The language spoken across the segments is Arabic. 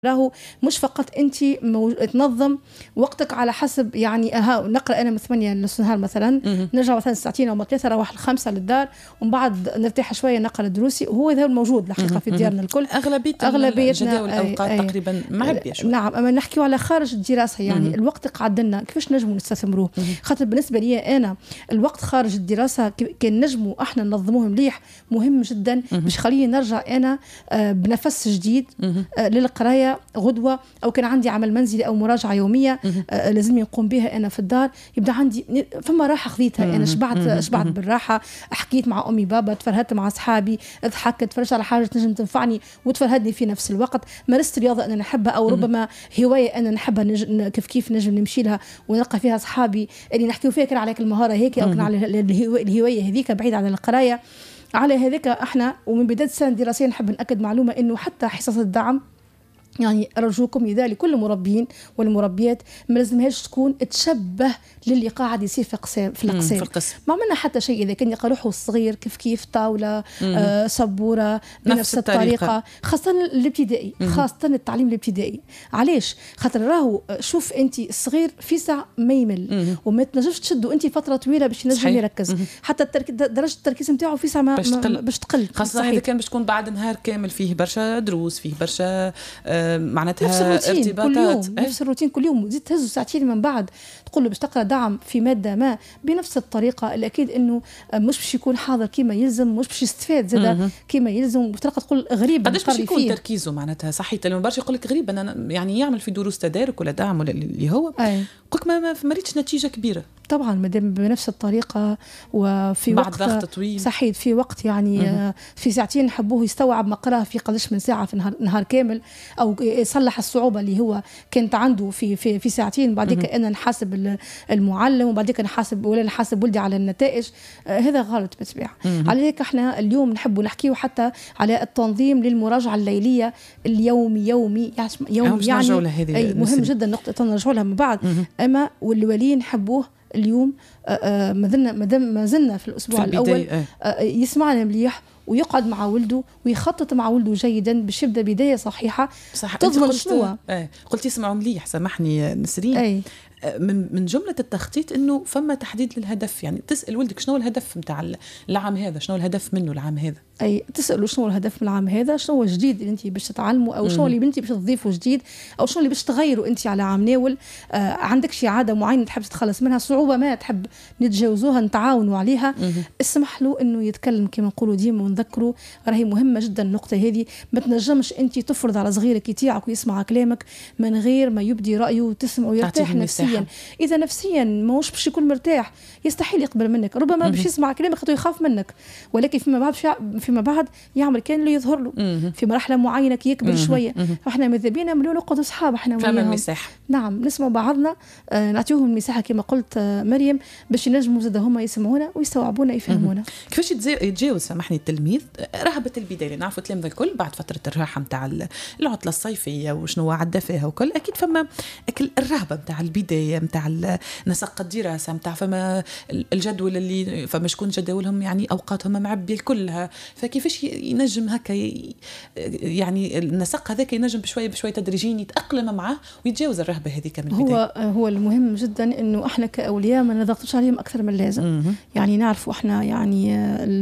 راهو مش فقط انت تنظم وقتك على حسب يعني نقرا انا من 8 للنهار مثلا، نرجع مثلا ساعتين او 3 نروح ل5 للدار ومن بعد نرتاح شويه نقرا دروسي، وهو هذا الموجود الحقيقه في ديارنا الكل. اغلبيتنا جداول الاوقات تقريبا معبيه شويه. نعم، اما نحكيو على خارج الدراسه يعني الوقت قعد لنا كيفاش نجموا نستثمروه. خاطر بالنسبه لي انا الوقت خارج الدراسه كان نجموا احنا ننظموه مليح، مهم جدا باش خليني نرجع انا بنفس جديد للقرايه غدوة، أو كان عندي عمل منزلي أو مراجعة يومية لازم نقوم بها أنا في الدار، يبدأ عندي فما راحة خذيتها أنا، شبعت بالراحة، حكيت مع أمي بابا، تفرهدت مع أصحابي، ضحكت، تفرجت على حاجة تنجم تنفعني وتفرهدني في نفس الوقت، مارست رياضة أنا نحبها أو ربما هواية أنا نحبها كيف نجم نمشي لها ونلقى فيها أصحابي اللي نحكيو فيها كان عليك المهارة هيك أو كان على الهواية هذيك بعيد عن القراية. على هذيك احنا ومن بداية السنة الدراسية نحب نأكد معلومة إنه حتى حصص الدعم يعني أرجوكم لذلك كل المربين والمربيات ما لازمهاش تكون تشبه للي قاعد يصير في القسم. ما عملنا حتى شيء إذا كان يلقى روحه الصغير كيف طاولة سبورة بنفس الطريقة، خاصة الابتدائي، خاصة التعليم الابتدائي. علاش؟ خاطر راهو شوف أنت الصغير في ساعة ما يمل وما تنجمش تشدوا أنت فترة طويلة باش ينجم يركز، حتى درجة التركيز نتاعو في ساعة باش تقل، خاصة إذا كان باش تكون بعد نهار كامل فيه برشا دروس، فيه برشا معناتها نفس ارتباطات، نفس الروتين كل يوم، زيد تهزوا ساعتين من بعد تقول له باش تقرا دعم في ماده ما بنفس الطريقه، الاكيد انه مش باش يكون حاضر كيما يلزم، مش باش يستفاد زاد كيما يلزم، بطريقه تقول غريب قداش باش يكون تركيزه معناتها صحيح. لما برشا يقول لك غريب انا يعني يعمل في دروس تدارك ولا دعم ولا اللي هو قلت ما ريتش نتيجه كبيره. طبعا مادام بنفس الطريقه وفي بعد وقت ضغط طويل صحيح، في وقت يعني في ساعتين نحبوه يستوعب ما قراه في قداش من ساعه في نهار كامل، او يصلح الصعوبه اللي هو كانت عنده في ساعتين، بعديك انا نحاسب المعلم وبعديك نحاسب ولدي على النتائج. هذا غلط بالطبيعه. على هيك احنا اليوم نحبوا نحكيو حتى على التنظيم للمراجعه الليليه يومي يعني مهم جدا نقطه نرجعوا لها من بعد. اما والولي نحبوه اليوم ما زلنا في الأسبوع الأول يسمعنا مليح ويقعد مع ولده ويخطط مع ولده جيدا باش يبدا بداية صحيحة تضمن شنو. قلت يسمعوا مليح، سامحني نسرين، من جملة التخطيط إنه فما تحديد للهدف، يعني تسأل ولدك شنو الهدف متاع العام هذا، شنو الهدف منه العام هذا، تسأله شنو الهدف من العام هذا، شنو هو الجديد اللي انت باش تتعلمه، او شنو اللي بنتي باش تضيفه جديد، او شنو اللي باش تغيره انت على عام ناول. عندك شي عادة معينة تحب تتخلص منها، صعوبة ما تحب نتجاوزوها نتعاونوا عليها، اسمح له انه يتكلم كما نقولوا ديما ونذكره. راهي مهمة جدا النقطة هذه، ما تنجمش انت تفرض على صغيرك يطيعك ويسمع كلامك من غير ما يبدي رأيه وتسمع ويرتاح نفسيا. إذا نفسيا موش باش يكون مرتاح يستحيل يقبل منك، ربما باش يسمع كلامك خاطر يخاف منك، ولكن فيما بعد يعمل كان اللي يظهر له في مرحلة معينة كي يكبر شوية. احنا ماذا بينا مليون نقعد أصحاب احنا وياهم، نعم نسمع بعضنا، نعطيهم المساحة كما قلت مريم باش ينجموا زاد هما يسمعونا ويستوعبونا يفهمونا. كيفاش يتجاوز سامحني التلميذ رهبة البداية؟ نعرفوا التلاميذ الكل بعد فترة الراحة متاع العطلة الصيفية وشنو عدى فيها وكل، أكيد فما الرهبة متاع البداية متاع نسق الدراسة متاع فما الجدول اللي فما شكون جداولهم يعني أوقاتهم معبية كلها، فكيفاش ينجم هكا يعني النسق هذاك ينجم بشوية تدريجيا يتأقلم معه ويتجاوز الرهبة هذيك من البداية. هو المهم جدا إنه إحنا كأولياء ما نضغطوش عليهم أكثر من اللازم. يعني نعرفوا إحنا يعني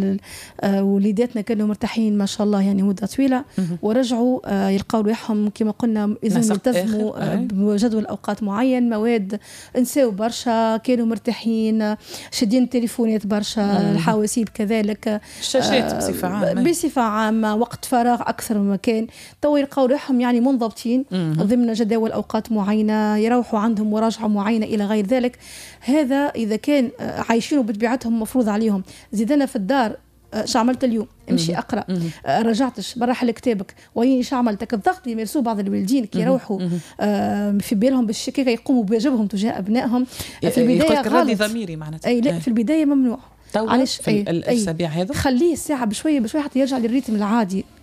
وليداتنا كانوا مرتاحين ما شاء الله يعني مدة طويلة ورجعوا يلقوا روحهم كما قلنا إذا يلتزموا بجدول أوقات معين، مواد نساو برشا كانوا مرتاحين، شادين التليفونات برشا، الحواسيب كذلك، الشاشات بصفة عامة، وقت فراغ أكثر من مكان، تو يلقوا روحهم يعني منضبطين ضمن جداول أوقات معينة، يروحوا عندهم مراجعة معينة إلى غير ذلك. هذا إذا كان عايشين بطبيعتهم مفروض عليهم. زيدنا في الدار شو عملت اليوم؟ امشي اقرا، رجعتش برا حل كتابك، وين شو عملتك؟ الضغط اللي يمارسوه بعض الوالدين كي يروحوا في بالهم بالشكاكه يقوموا بواجبهم تجاه ابنائهم في البدايه غلط. ضميري معناتها لا في البدايه ممنوع. علاش في الاسابيع هذا خليه ساعه بشويه حتى يرجع للريتم العادي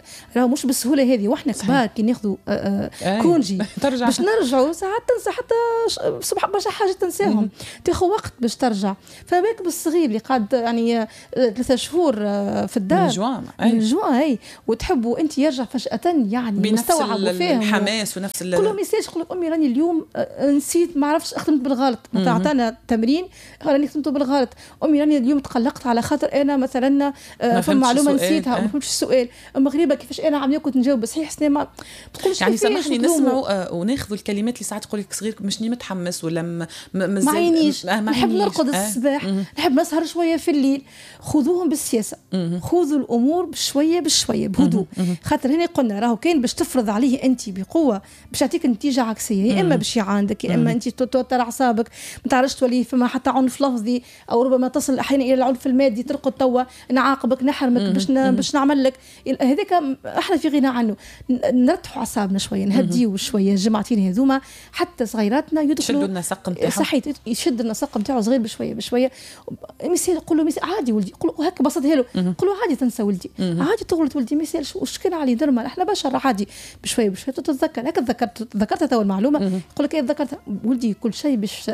راهو مش بالسهوله هذه، واحنا كبار كي ناخذوا كونجي باش نرجعوا ساعات تنسى حتى صبح برشا حاجه تنساهم، تاخذ وقت باش ترجع. فباك بالصغير اللي قاعد يعني 3 شهور في الدار من جوان هي وتحبوا انت يرجع فجاه يعني مستوعب وفاهم الحماس ونفس كل ميساج يقول لك امي راني اليوم نسيت ما عرفتش اختمت بالغلط، عطانا تمرين راني ختمته بالغلط، امي راني اليوم تقلقت على خاطر انا مثلا فما معلومه نسيتها ما فهمتش السؤال، المغربه كيفاش انا عم كنت نجاوب صحيح سنه ما تقولش يعني سامحني نسمعوا وناخذوا الكلمات اللي ساعات تقول لك صغير مشني متحمس ولا ما عينيش نحب نرقد الصباح نحب نسهر شويه في الليل، خذوهم بالسياسه خذوا الامور بشويه بهدوء، خاطر هنا قلنا راهو كان باش تفرض عليه انت بقوه باش يعطيك نتيجه عكسيه، يا اما باش يعاندك يا اما انت توتر اعصابك ما تعرفش تولي فما حتى عنف لفظي او ربما تصل احيانا الى العنف المادي، ترقد توا نعاقبك نحرمك باش نعمل لك هذاك احنا في غنى عنه. نرتحوا اعصابنا شويه نهديو شويه الجمعتين هذوما حتى صغيراتنا يدخلوا يشدوا النسق نتاعهم صحيت يشد النسق نتاعو صغير بشويه مثال قول له عادي ولدي قول هكا بسطها له قول له عادي تنسى ولدي عادي تغلط ولدي مثال واش كان علي درما احنا بشر عادي بشويه تتذكر هكا ذكرت تو المعلومه يقول لك ذكرت ولدي كل شيء باش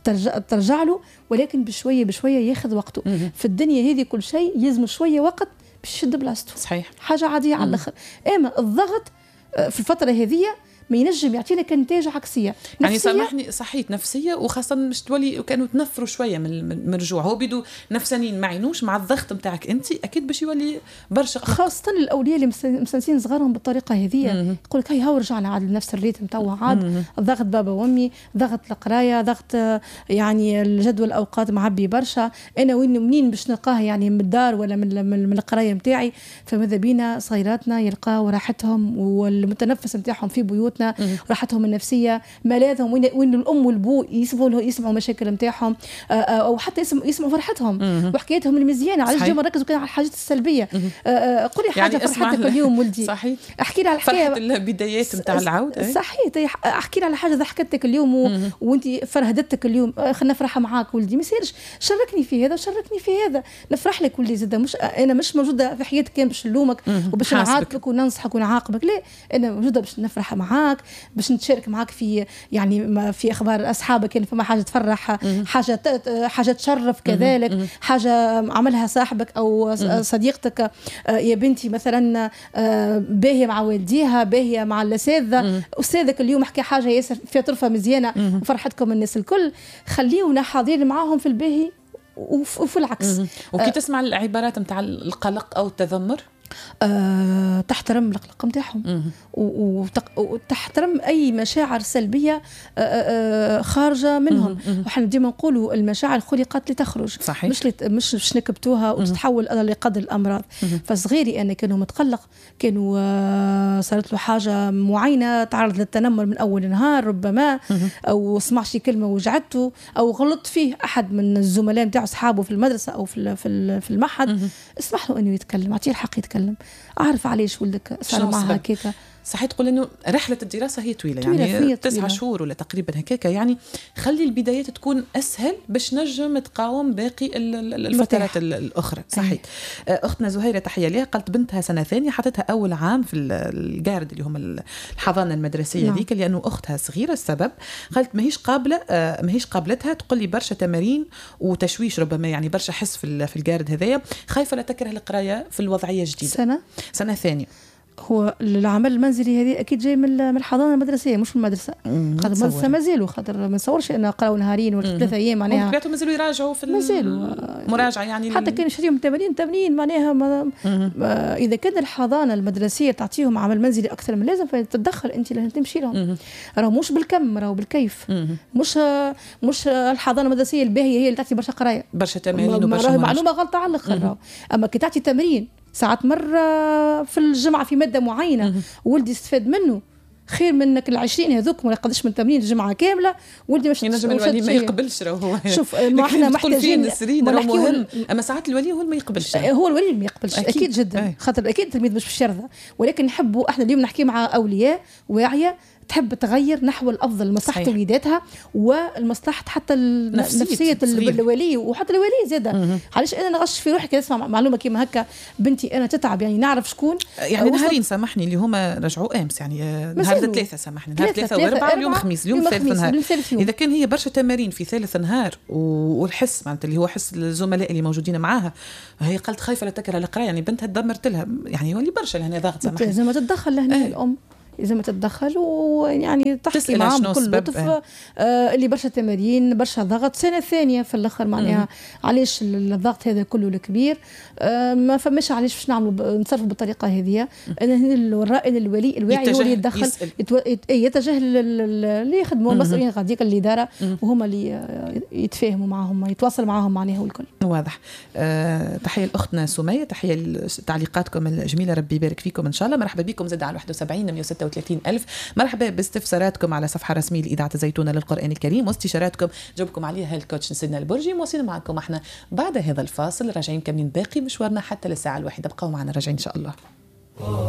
ترجع له ولكن بشويه ياخذ وقته في الدنيا هذه كل شيء يلزم شويه وقت باش يشد بلاصته صحيح حاجه عاديه على الاخر. اما الضغط في الفتره هذه ما ينجم يعطينا كنتاج عكسيه يعني سامحني صحيت نفسيه وخاصه مش تولي كانوا تنفروا شويه من الرجوع هو بيدو نفسانين ما عينوش مع الضغط نتاعك انت اكيد باش يولي برشا خاصه الاولياء اللي مسنسين صغارهم بالطريقه هذه يقول لك هاو رجعنا عاد لنفس الريتم توا عاد ضغط بابا وامي ضغط القرايه ضغط يعني الجدول الاوقات معبي برشا انا منين باش نلقاه يعني من الدار ولا من القرايه نتاعي. فماذا بينا صغيراتنا يلقاو راحتهم والمتنفس نتاعهم في بيوت راحتهم النفسيه ملاذهم وين الام والبو يسمعوا مشاكل نتاعهم او حتى يسمعوا فرحتهم وحكايتهم المزيانه. علاش ديما نركزوا كان على الحاجات السلبيه قولي حاجه يعني فرحتك اليوم ولدي صحيح احكي لي على الحكايه فرحه البدايات نتاع العوده صحيح احكي لي على حاجه ضحكتك اليوم وانت فرهدتك اليوم خلينا نفرح معاك ولدي ما يصيرش شاركني في هذا وشاركني في هذا نفرح لك ولدي زاد مش انا مش موجوده في حياتك كان باش نلومك وباش نعاتبك وننصحك ونعاقبك لا انا موجوده باش نفرح معاك باش نتشارك معاك في يعني في اخبار اصحابك اللي فما حاجه تفرح حاجه تشرف كذلك حاجه عملها صاحبك او صديقتك يا بنتي مثلا باهيه مع والديها باهيه مع الاساتذه استاذك اليوم حكى حاجه ياسر فيها طرفه مزيانه وفرحتكم الناس الكل خليونا حاضرين معاهم في الباهي وفي العكس. وكي تسمع العبارات نتاع القلق او التذمر تحترم القلق نتاعهم وتحترم اي مشاعر سلبيه خارجه منهم. وحنا ديما نقولوا المشاعر خلقت لتخرج صحيح. مش نكبتوها وتتحول لقدر الامراض. فصغيري انا كانوا متقلق كانوا صارت له حاجه معينه تعرض للتنمر من اول نهار ربما او سمع شي كلمه وجعته او غلط فيه احد من الزملاء نتاعو اصحابه في المدرسه او في المعهد اسمح له انه يتكلم اعطيه الحق يتكلم اعرف علاش ولدك صار معها هكاكا. صحيح تقول انه رحله الدراسه هي طويله يعني 9 شهور ولا تقريبا هكاكا يعني خلي البدايات تكون اسهل باش نجم تقاوم باقي الفترات الاخرى. صحيح. اختنا زهيره تحيه ليها قالت بنتها سنه ثانيه حطتها اول عام في الجارد اللي هم الحضانه المدرسيه ذيك لانه اختها صغيره السبب قالت ماهيش قابلتها تقول لي برشا تمارين وتشويش ربما يعني برشا حس في الجارد هذايا خايفه لا تكره القرايه في الوضعيه الجديده. سنه ثانيه هو العمل المنزلي هذه اكيد جاي من الحضانه المدرسيه مش من المدرسه خاطر المدرسه مازالوا خاطر ما نصورش ان قراو نهارين ولا 3 ايام معناها معناتها مازالوا يراجعوا في المراجعه يعني حتى كان يشريهم تمرين معناها اذا كان الحضانه المدرسيه تعطيهم عمل منزلي اكثر من لازم فتتدخل انت لازم تمشي لهم راهو مش بالكم راهو بالكيف مش الحضانه المدرسيه الباهيه هي اللي تعطي برشا قرايه برشا تمارين وبرشا معلومه غلطه على الاخر اما كي تعطي تمرين ساعات مرة في الجمعة في مادة معينة ولدي استفاد منه خير منك 20 هذوك ما يقدرش من تمرين الجمعة كاملة ولدي مش ينجم الولي ما يقبلش راهو شوف ما احنا محتاجين مهم اما ساعات الولي هو ما يقبلش هو الولي ما يقبلش اكيد جدا خاطر اكيد التلميذ مش باش يرضى ولكن نحبوا احنا اليوم نحكي مع اولياء واعيه تحب تغير نحو الافضل لمصلحه وليداتها والمصلحه حتى نفسيه الولي وحتى الولي زاده. علاش انا نغش في روحي كي نسمع معلومه كيما هكا بنتي انا تتعب يعني نعرف شكون يعني نهارين سامحني اللي هما رجعوا امس يعني نهار 3 سامحني نهار 3 و4 اليوم خميس اليوم ثالث نهار. اذا كان هي برشا تمارين في ثالث نهار والحس معناتها اللي هو حس الزملاء اللي موجودين معاها هي قالت خايفه لا تكره القرايه يعني بنتها دمرت لها يعني يولي برشا لهنا ضغط سامحني لازم تتدخل لهنا الام لازم تتدخل ويعني تحكي معهم بكل لطف اللي برشا تمارين برشا ضغط سنة ثانية في الآخر معناها علاش الضغط هذا كله الكبير ما فماش علاش باش نعملوا نتصرفوا بالطريقة هذه. الرائد الولي الواعي هو اللي يتدخل يتجه اللي يخدموا المسؤولين غاديك الإدارة وهم اللي يتفاهموا معهم يتواصل معهم معناها والكل. واضح. تحية لأختنا سمية تحية لتعليقاتكم الجميلة ربي يبارك فيكم إن شاء الله. مرحبا بكم زاد على 71 136 ألف. مرحبا باستفساراتكم على صفحة رسمية لإذاعة الزيتونة للقرآن الكريم واستشاراتكم جاوبكم عليها الكوتش سيدنا البرجي. مواصلين معكم احنا بعد هذا الفاصل راجعين كمين باقي مشوارنا حتى للساعة 1 بقوا معنا راجعين إن شاء الله.